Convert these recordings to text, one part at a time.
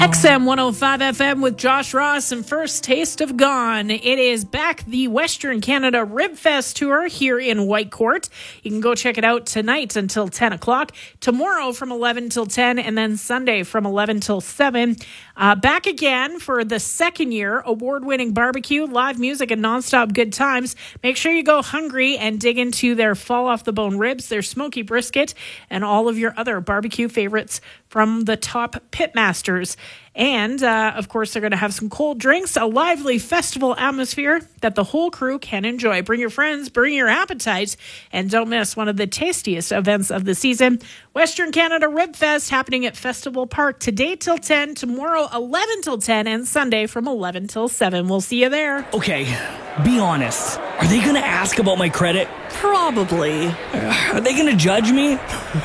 XM 105 FM with Josh Ross and First Taste of Gone. It is back, the Western Canada Rib Fest tour here in Whitecourt. You can go check it out tonight until 10 o'clock, tomorrow from 11 till 10, and then Sunday from 11 till 7. Back again for the second year, award-winning barbecue, live music, and nonstop good times. Make sure you go hungry and dig into their fall-off-the-bone ribs, their smoky brisket, and all of your other barbecue favorites from the top pitmasters. And, of course, they're going to have some cold drinks, a lively festival atmosphere that the whole crew can enjoy. Bring your friends, bring your appetite, and don't miss one of the tastiest events of the season. Western Canada Rib Fest happening at Festival Park today till 10, tomorrow 11 till 10, and Sunday from 11 till 7. We'll see you there. Okay, be honest. Are they going to ask about my credit? Probably. Are they going to judge me?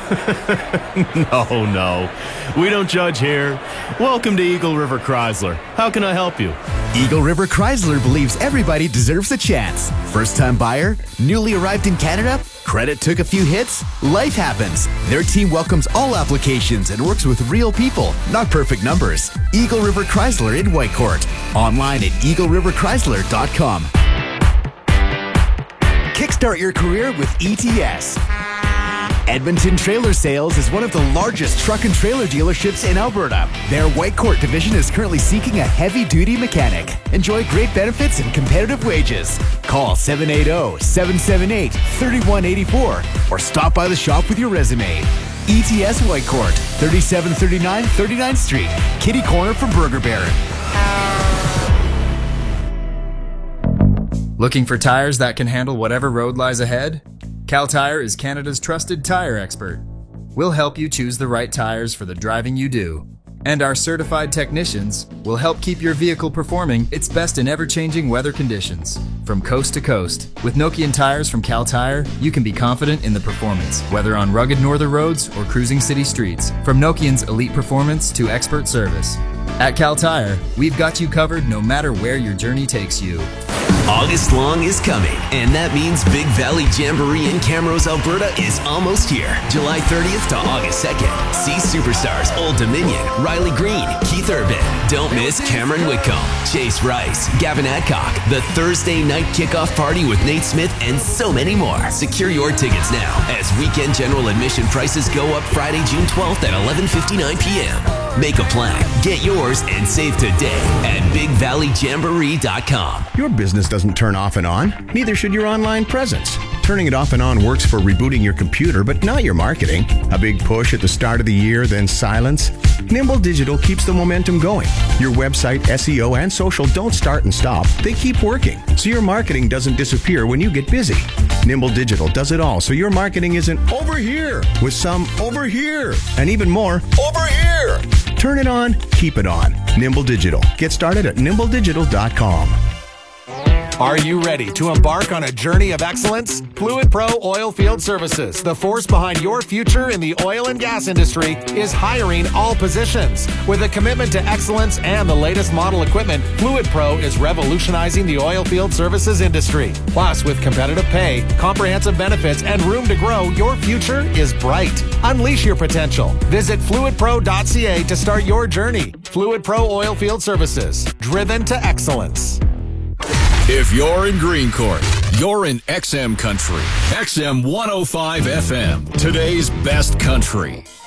No. We don't judge here. Welcome to Eagle River Chrysler. How can I help you? Eagle River Chrysler believes everybody deserves a chance. First-time buyer? Newly arrived in Canada? Credit took a few hits? Life happens. Their team welcomes all applications and works with real people, not perfect numbers. Eagle River Chrysler in Whitecourt. Online at eagleriverchrysler.com. Kickstart your career with ETS. Edmonton Trailer Sales is one of the largest truck and trailer dealerships in Alberta. Their Whitecourt division is currently seeking a heavy-duty mechanic. Enjoy great benefits and competitive wages. Call 780-778-3184 or stop by the shop with your resume. ETS Whitecourt, 3739 39th Street, Kitty Corner from Burger Baron. Looking for tires that can handle whatever road lies ahead? Cal Tire is Canada's trusted tire expert. We'll help you choose the right tires for the driving you do. And our certified technicians will help keep your vehicle performing its best in ever-changing weather conditions. From coast to coast, with Nokian tires from Cal Tire, you can be confident in the performance, whether on rugged northern roads or cruising city streets. From Nokian's elite performance to expert service. At Cal Tire, we've got you covered no matter where your journey takes you. August long is coming, and that means Big Valley Jamboree in Camrose, Alberta is almost here. July 30th to August 2nd. See superstars Old Dominion, Riley Green, Keith Urban. Don't miss Cameron Whitcomb, Chase Rice, Gavin Adcock, the Thursday night kickoff party with Nate Smith, and so many more. Secure your tickets now as weekend general admission prices go up Friday, June 12th at 11:59 p.m. Make a plan, get yours, and save today at BigValleyJamboree.com. Your business doesn't turn off and on. Neither should your online presence. Turning it off and on works for rebooting your computer, but not your marketing. A big push at the start of the year, then silence. Nimble Digital keeps the momentum going. Your website, SEO, and social don't start and stop. They keep working, so your marketing doesn't disappear when you get busy. Nimble Digital does it all, so your marketing isn't over here with some over here and even more over here. Turn it on, keep it on. Nimble Digital. Get started at nimbledigital.com. Are you ready to embark on a journey of excellence? Fluid Pro Oilfield Services, the force behind your future in the oil and gas industry, is hiring all positions. With a commitment to excellence and the latest model equipment, Fluid Pro is revolutionizing the oilfield services industry. Plus, with competitive pay, comprehensive benefits, and room to grow, your future is bright. Unleash your potential. Visit fluidpro.ca to start your journey. Fluid Pro Oilfield Services, driven to excellence. If you're in Greencourt, you're in XM Country. XM 105 FM, today's best country.